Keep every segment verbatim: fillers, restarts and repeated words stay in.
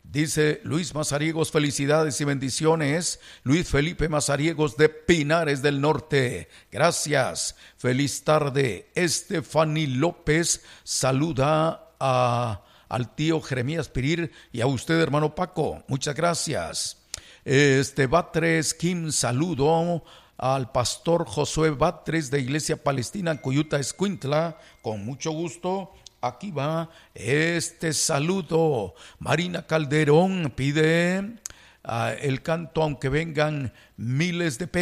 Dice Luis Mazariegos, felicidades y bendiciones. Luis Felipe Mazariegos de Pinares del Norte, gracias, feliz tarde. Estefany López saluda a, al tío Jeremías Pirir y a usted, hermano Paco, muchas gracias. Este Batres Kim, saludo al pastor Josué Batres de Iglesia Palestina, Cuyuta, Escuintla, con mucho gusto. Aquí va este saludo. Marina Calderón pide uh, el canto Aunque vengan miles de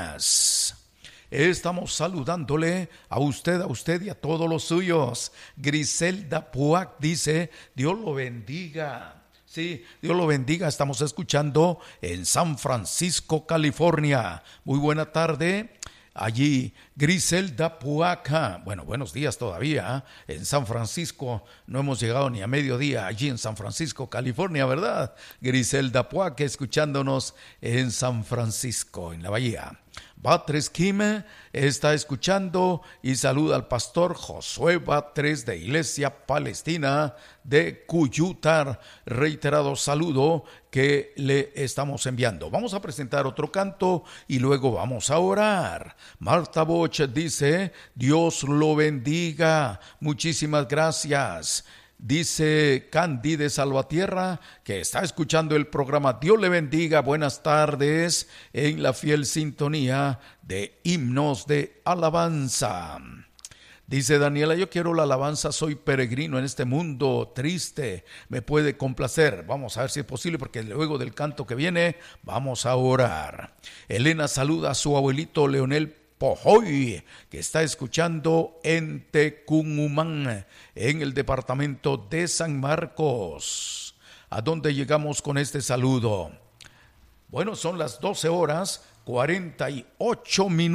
penas. Estamos saludándole a usted, a usted y a todos los suyos. Griselda Puac dice, Dios lo bendiga. Sí, Dios lo bendiga. Estamos escuchando en San Francisco, California. Muy buena tarde. Allí, Griselda Puaca, bueno, buenos días todavía, ¿eh? En San Francisco, no hemos llegado ni a mediodía, allí en San Francisco, California, ¿verdad? Griselda Puaca, escuchándonos en San Francisco, en la Bahía. Batres Kim está escuchando y saluda al pastor Josué Batres de Iglesia Palestina de Cuyutar. Reiterado saludo que le estamos enviando. Vamos a presentar otro canto y luego vamos a orar. Marta Boch dice, Dios lo bendiga. Muchísimas gracias. Dice Candy de Salvatierra que está escuchando el programa. Dios le bendiga, buenas tardes en la fiel sintonía de himnos de alabanza. Dice Daniela, yo quiero la alabanza, soy peregrino en este mundo triste, me puede complacer. Vamos a ver si es posible, porque luego del canto que viene vamos a orar. Elena saluda a su abuelito Leonel Pojoy, que está escuchando en Tecumumán, en el departamento de San Marcos. ¿A dónde llegamos con este saludo? Bueno, son las doce horas cuarenta y ocho minutos.